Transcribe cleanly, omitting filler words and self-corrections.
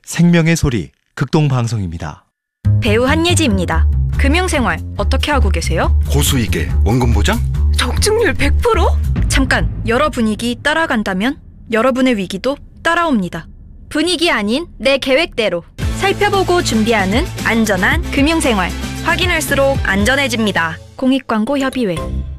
생명의 소리 극동방송입니다. 배우 한예지입니다. 금융생활 어떻게 하고 계세요? 고수익에 원금 보장? 적중률 100%? 잠깐, 여러 분위기 따라간다면 여러분의 위기도 따라옵니다. 분위기 아닌 내 계획대로 살펴보고 준비하는 안전한 금융생활. 확인할수록 안전해집니다. 공익광고 협의회.